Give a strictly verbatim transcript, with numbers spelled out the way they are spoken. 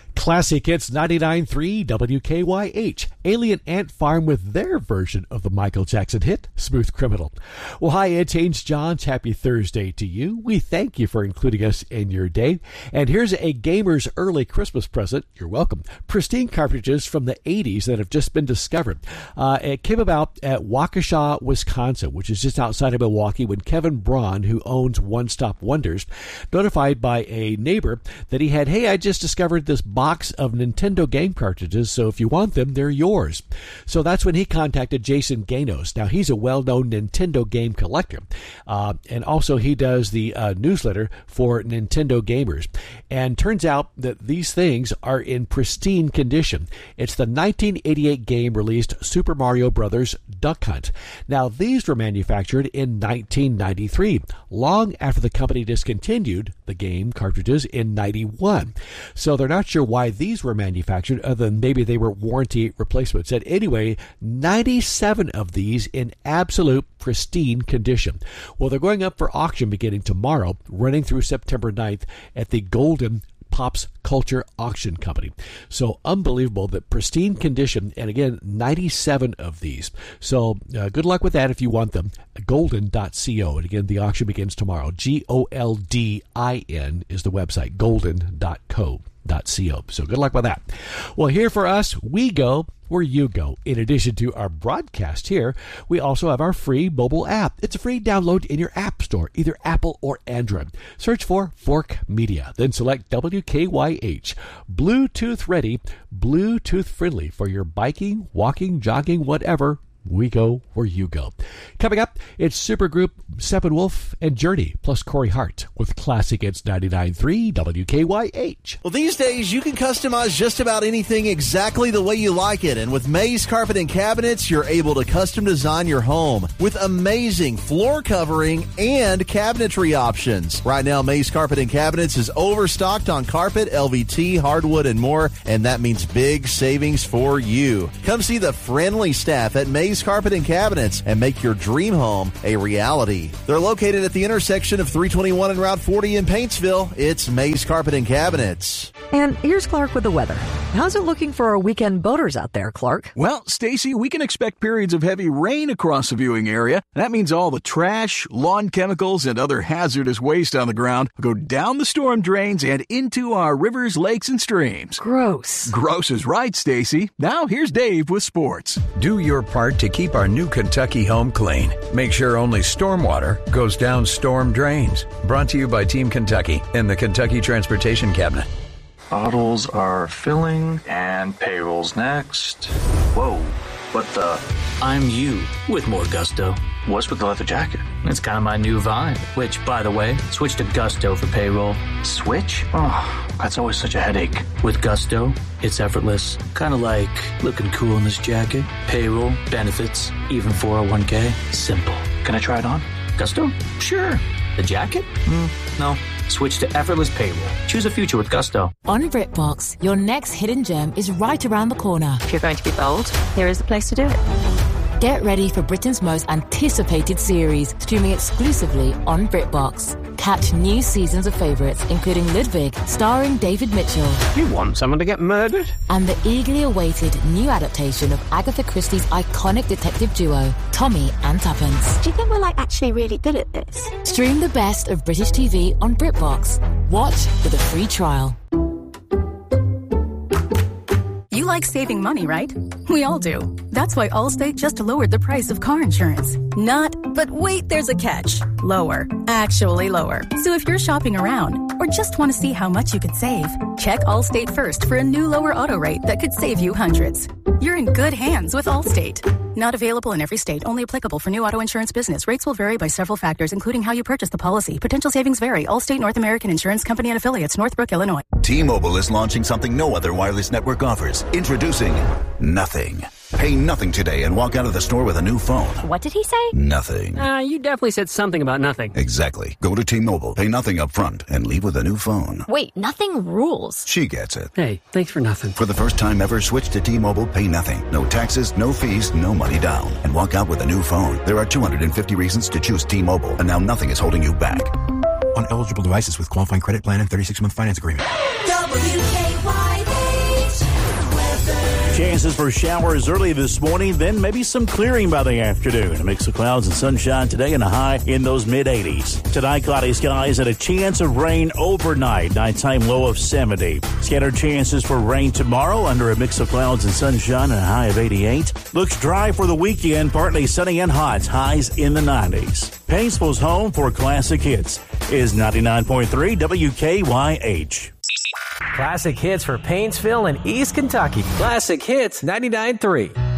Classic Hits ninety-nine point three W K Y H, Alien Ant Farm with their version of the Michael Jackson hit, Smooth Criminal. Well, hi, it's Haynes Johns. Happy Thursday to you. We thank you for including us in your day. And here's a gamer's early Christmas present. You're welcome. Pristine cartridges from the eighties that have just been discovered. Uh, it came about at Waukesha, Wisconsin, which is just outside of Milwaukee, when Kevin Braun, who owns One Stop Wonders, notified by a neighbor that he had, hey, I just discovered this box of Nintendo game cartridges, so if you want them, they're yours. So that's when he contacted Jason Ganos. Now, he's a well-known Nintendo game collector, uh, and also he does the uh, newsletter for Nintendo gamers. And turns out that these things are in pristine condition. It's the nineteen eighty-eight game released Super Mario Brothers Duck Hunt. Now, these were manufactured in nineteen ninety-three, long after the company discontinued the game cartridges in ninety-one. So they're not sure why these were manufactured, other than maybe they were warranty replacements. And anyway, ninety-seven of these in absolute pristine condition. Well, they're going up for auction beginning tomorrow, running through September ninth at the Golden Pops Culture Auction Company. So unbelievable, that pristine condition, and again, ninety-seven of these. So uh, good luck with that if you want them. golden dot co, and again, the auction begins tomorrow. G O L D I N is the website, golden dot co. .co. So good luck with that. Well, here for us, we go where you go. In addition to our broadcast here, we also have our free mobile app. It's a free download in your app store, either Apple or Android. Search for Fork Media, then select W K Y H. Bluetooth ready, Bluetooth friendly for your biking, walking, jogging, whatever. We go where you go. Coming up, it's supergroup Steppenwolf and Journey, plus Corey Hart with Classic Hits ninety-nine point three W K Y H. Well, these days you can customize just about anything exactly the way you like it. And with Maze Carpet and Cabinets, you're able to custom design your home with amazing floor covering and cabinetry options. Right now, Maze Carpet and Cabinets is overstocked on carpet, L V T, hardwood, and more. And that means big savings for you. Come see the friendly staff at Maze Carpet and Cabinets and make your dream home a reality. They're located at the intersection of three twenty-one and Route forty in Paintsville. It's Maze Carpet and Cabinets. And here's Clark with the weather. How's it looking for our weekend boaters out there, Clark? Well, Stacy, we can expect periods of heavy rain across the viewing area. That means all the trash, lawn chemicals, and other hazardous waste on the ground will go down the storm drains and into our rivers, lakes, and streams. Gross. Gross is right, Stacy. Now here's Dave with sports. Do your part to keep our new Kentucky home clean. Make sure only stormwater goes down storm drains. Brought to you by Team Kentucky and the Kentucky Transportation Cabinet. Bottles are filling, and payroll's next. Whoa, what the? I'm you with more gusto. What's with the leather jacket? It's kind of my new vibe, which, by the way, switch to Gusto for payroll. Switch? Oh, that's always such a headache. With Gusto, it's effortless. Kind of like looking cool in this jacket. Payroll, benefits, even four oh one k. Simple. Can I try it on? Gusto? Sure. The jacket? Mm, no. Switch to effortless payroll. Choose a future with Gusto. On BritBox, your next hidden gem is right around the corner. If you're going to be bold, here is the place to do it. Get ready for Britain's most anticipated series, streaming exclusively on BritBox. Catch new seasons of favourites, including Ludwig, starring David Mitchell. You want someone to get murdered? And the eagerly awaited new adaptation of Agatha Christie's iconic detective duo, Tommy and Tuppence. Do you think we're like actually really good at this? Stream the best of British T V on BritBox. Watch with a free trial. You like saving money, right? We all do. That's why Allstate just lowered the price of car insurance. Not, but wait, there's a catch. Lower. Actually lower. So if you're shopping around or just want to see how much you could save, check Allstate first for a new lower auto rate that could save you hundreds. You're in good hands with Allstate. Not available in every state. Only applicable for new auto insurance business. Rates will vary by several factors, including how you purchase the policy. Potential savings vary. Allstate North American Insurance Company and Affiliates, Northbrook, Illinois. T-Mobile is launching something no other wireless network offers. Introducing Nothing. Pay nothing today and walk out of the store with a new phone. What did he say? Nothing. Uh, you definitely said something about nothing. Exactly. Go to T-Mobile, pay nothing up front, and leave with a new phone. Wait, nothing rules. She gets it. Hey, thanks for nothing. For the first time ever, switch to T-Mobile, pay nothing. No taxes, no fees, no money down. And walk out with a new phone. There are two hundred fifty reasons to choose T-Mobile, and now nothing is holding you back. On eligible devices with qualifying credit plan and thirty-six month finance agreement. W K Y Chances for showers early this morning, then maybe some clearing by the afternoon. A mix of clouds and sunshine today and a high in those mid-eighties. Tonight, cloudy skies and a chance of rain overnight. Nighttime low of seventy. Scattered chances for rain tomorrow under a mix of clouds and sunshine and a high of eighty-eight. Looks dry for the weekend, partly sunny and hot. Highs in the nineties. Paintsville's home for classic hits is ninety-nine point three W K Y H. Classic hits for Paintsville and East Kentucky. Classic Hits ninety-nine point three.